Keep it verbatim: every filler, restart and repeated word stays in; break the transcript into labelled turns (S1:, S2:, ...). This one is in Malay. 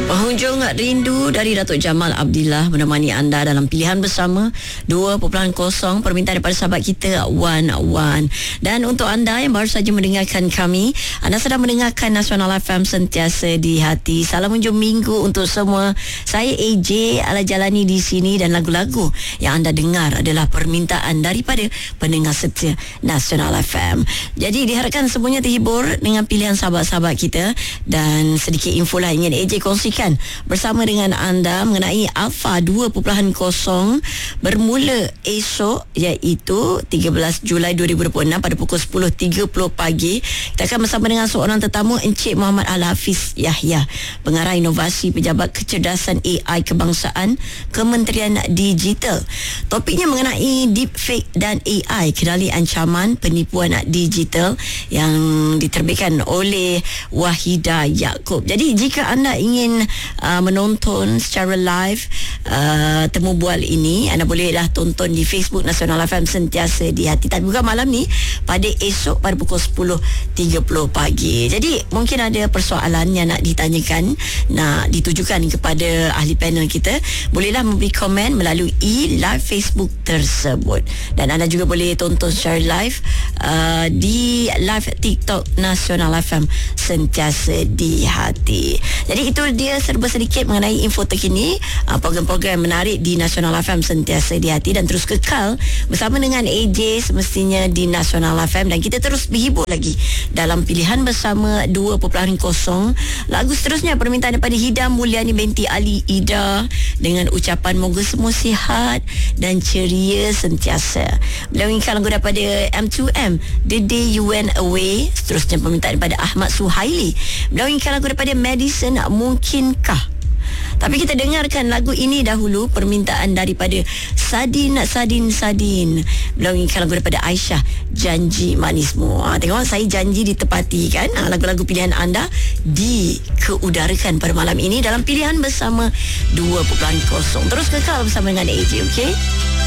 S1: Penghujung rindu dari Datuk Jamal Abdillah menemani anda dalam pilihan bersama dua titik kosong, permintaan daripada sahabat kita Wan Wan. Dan untuk anda yang baru saja mendengarkan kami, anda sedang mendengarkan Nasional F M sentiasa di hati. Salam hujung minggu untuk semua. Saya A J ala jalani di sini dan lagu-lagu yang anda dengar adalah permintaan daripada pendengar setia Nasional F M. Jadi diharapkan semuanya terhibur dengan pilihan sahabat-sahabat kita. Dan sedikit info lah ingin A J kongsikan bersama dengan anda mengenai Alpha dua titik kosong bermula esok, iaitu tiga belas Julai dua ribu dua puluh enam pada pukul sepuluh tiga puluh pagi. Kita akan bersama dengan seorang tetamu, Encik Muhammad Al-Hafiz Yahya, Pengarah Inovasi Pejabat Kecerdasan A I Kebangsaan Kementerian Digital. Topiknya mengenai deepfake dan A I, kenali ancaman penipuan digital, yang diterbitkan oleh Wahida Yaakob. Jadi jika anda ingin uh, menonton secara live uh, temu bual ini, anda bolehlah tonton di Facebook Nasional F M sentiasa di hati. Tapi juga malam ni pada esok pada pukul sepuluh tiga puluh pagi. Jadi mungkin ada persoalan yang nak ditanyakan, nak ditujukan kepada ahli panel kita, bolehlah memberi komen melalui live Facebook tersebut. Dan anda juga boleh tonton secara live uh, di live TikTok Nasional F M sentiasa di hati. Jadi itu dia serba sedikit mengenai info terkini, uh, program-program menarik di Nasional F M sentiasa di hati. Dan terus kekal bersama dengan A J semestinya di Nasional F M. Dan kita terus berhibur lagi dalam pilihan bersama dua titik kosong. Lagu seterusnya permintaan daripada Hidam Mulyani binti Ali Ida dengan ucapan moga semua sihat dan ceria sentiasa. Beliau inginkan lagu daripada M two M, The Day You Went Away. Seterusnya permintaan daripada Ahmad Suhaili. Beliau inginkan lagu daripada Madison, Mungkinkah. Tapi kita dengarkan lagu ini dahulu, permintaan daripada Sadin Sadin Sadin. Beliau inginkan lagu daripada Aisyah, Janji Manismu. Ha, tengok, saya janji ditepati kan. Ha, lagu-lagu pilihan anda dikeudarakan pada malam ini dalam pilihan bersama dua titik kosong. Terus kekal bersama dengan A J, okey?